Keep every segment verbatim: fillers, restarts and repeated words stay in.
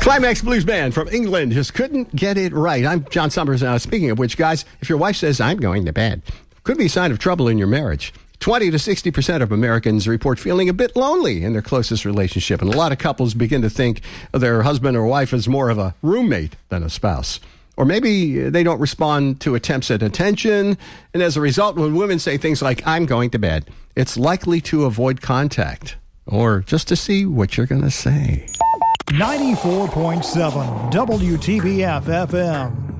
Climax Blues Band from England just couldn't get it right. I'm John Summers. Uh, speaking of which, guys, if your wife says, I'm going to bed, could be a sign of trouble in your marriage. twenty to sixty percent of Americans report feeling a bit lonely in their closest relationship. And a lot of couples begin to think of their husband or wife as more of a roommate than a spouse. Or maybe they don't respond to attempts at attention. And as a result, when women say things like, I'm going to bed, it's likely to avoid contact or just to see what you're going to say. ninety-four point seven W T B F F M.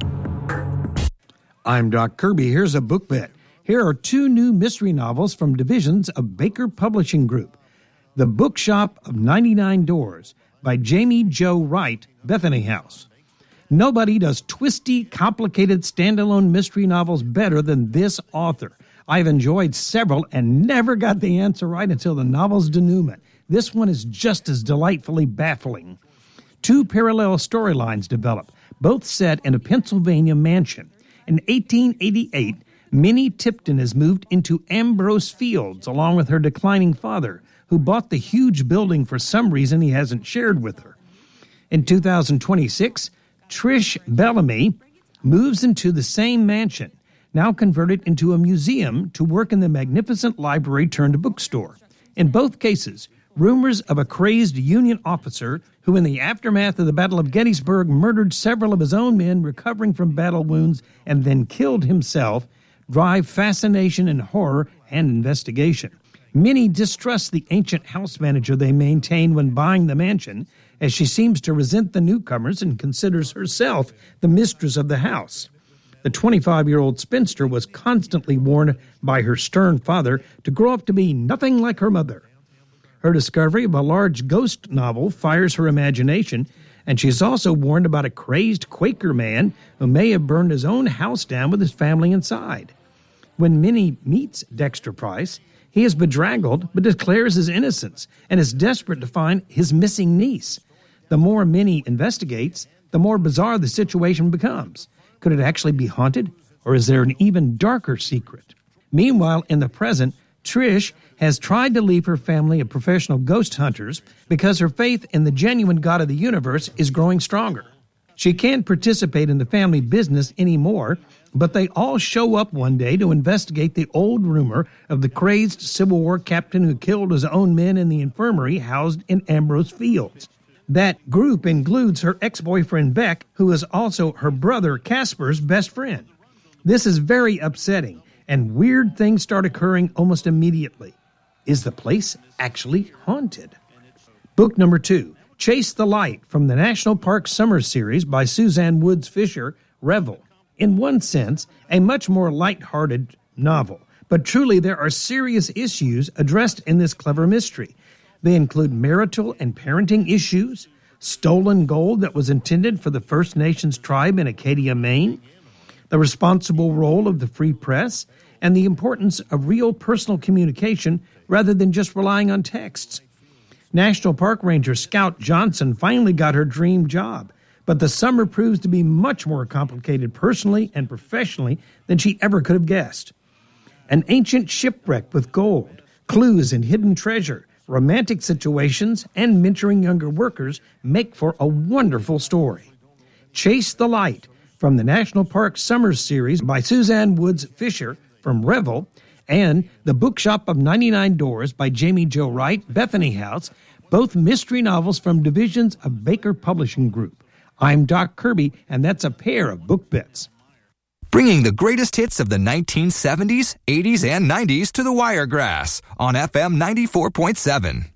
I'm Doc Kirby. Here's a book bet. Here are two new mystery novels from divisions of Baker Publishing Group. The Bookshop of ninety-nine Doors by Jamie Jo Wright, Bethany House. Nobody does twisty, complicated, standalone mystery novels better than this author. I've enjoyed several and never got the answer right until the novel's denouement. This one is just as delightfully baffling. Two parallel storylines develop, both set in a Pennsylvania mansion. In eighteen eighty-eight, Minnie Tipton has moved into Ambrose Fields along with her declining father, who bought the huge building for some reason he hasn't shared with her. In two thousand twenty-six, Trish Bellamy moves into the same mansion, now converted into a museum, to work in the magnificent library turned bookstore. In both cases, rumors of a crazed Union officer who, in the aftermath of the Battle of Gettysburg, murdered several of his own men recovering from battle wounds and then killed himself, drive fascination and horror and investigation. Many distrust the ancient house manager they maintain when buying the mansion, as she seems to resent the newcomers and considers herself the mistress of the house. The twenty-five-year-old spinster was constantly warned by her stern father to grow up to be nothing like her mother. Her discovery of a large ghost novel fires her imagination, and she's also warned about a crazed Quaker man who may have burned his own house down with his family inside. When Minnie meets Dexter Price, he is bedraggled but declares his innocence and is desperate to find his missing niece. The more Minnie investigates, the more bizarre the situation becomes. Could it actually be haunted, or is there an even darker secret? Meanwhile, in the present, Trish has tried to leave her family of professional ghost hunters because her faith in the genuine God of the universe is growing stronger. She can't participate in the family business anymore, but they all show up one day to investigate the old rumor of the crazed Civil War captain who killed his own men in the infirmary housed in Ambrose Fields. That group includes her ex-boyfriend Beck, who is also her brother Casper's best friend. This is very upsetting, and weird things start occurring almost immediately. Is the place actually haunted? Book number two, Chase the Light, from the National Park Summer Series by Suzanne Woods Fisher, Revel. In one sense, a much more light-hearted novel, but truly there are serious issues addressed in this clever mystery. They include marital and parenting issues, stolen gold that was intended for the First Nations tribe in Acadia, Maine, the responsible role of the free press, and the importance of real personal communication rather than just relying on texts. National Park Ranger Scout Johnson finally got her dream job, but the summer proves to be much more complicated personally and professionally than she ever could have guessed. An ancient shipwreck with gold, clues and hidden treasure, romantic situations, and mentoring younger workers make for a wonderful story. Chase the Light, from the National Park Summer Series by Suzanne Woods Fisher from Revel, and The Bookshop of ninety-nine Doors by Jamie Jo Wright, Bethany House, both mystery novels from divisions of Baker Publishing Group. I'm Doc Kirby, and that's a pair of book bets. Bringing the greatest hits of the nineteen seventies, eighties, and nineties to the Wiregrass on F M ninety-four point seven.